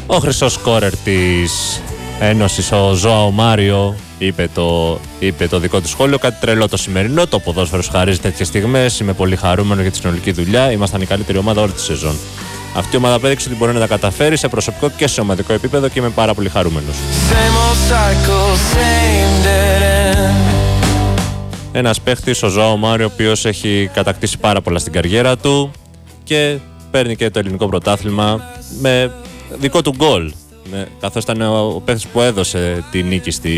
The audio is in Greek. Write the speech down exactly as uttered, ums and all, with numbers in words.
Ο χρυσός σκόρερ της Ένωσης, ο Ζωάο Μάριο, είπε το, είπε το δικό του σχόλιο. Κάτι τρελό το σημερινό. Το ποδόσφαιρο σου χαρίζει τέτοιες στιγμές. Είμαι πολύ χαρούμενο για τη συνολική δουλειά. Ήμασταν η καλύτερη ομάδα όλη τη σεζόν. Αυτή η ομάδα απέδειξε ότι μπορεί να τα καταφέρει σε προσωπικό και σε ομαδικό επίπεδο και είμαι πάρα πολύ χαρούμενος. Ένας παίχτης, ο Ζωάο Μάριο, ο οποίος έχει κατακτήσει πάρα πολλά στην καριέρα του και παίρνει και το ελληνικό πρωτάθλημα με δικό του γκολ. Καθώς ήταν ο παίχτης που έδωσε τη νίκη στη